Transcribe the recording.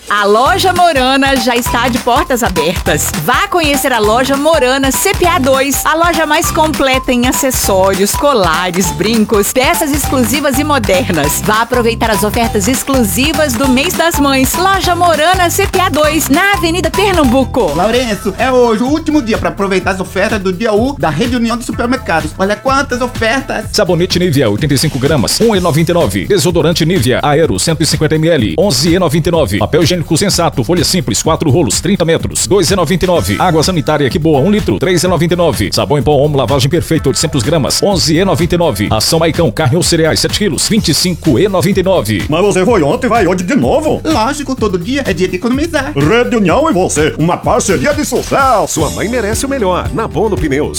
A loja Morana já está de portas abertas. Vá conhecer a loja Morana CPA 2, a loja mais completa em acessórios, colares, brincos, peças exclusivas e modernas. Vá aproveitar as ofertas exclusivas do mês das mães. Loja Morana CPA 2, na Avenida Pernambuco. Lourenço, é hoje o último dia para aproveitar as ofertas do dia U da Rede União de Supermercados. Olha quantas ofertas! Sabonete Nivea 85 gramas, 1,99. Desodorante Nivea Aero 150 ml, 11,99. Papel higiênico Sensato, folha simples, 4 rolos, 30 metros, 2,99. Água sanitária Que Boa, 1 litro, 3,99. Sabão em pó Omo lavagem perfeita, 800 gramas, 11,99. Ação Maicão, carne ou cereais, 7 quilos, 25,99. Mas você foi ontem e vai hoje de novo? Lógico, todo dia é dia de economizar. Rede União e você, uma parceria de sucesso. Sua mãe merece o melhor. Na Bono Pneus.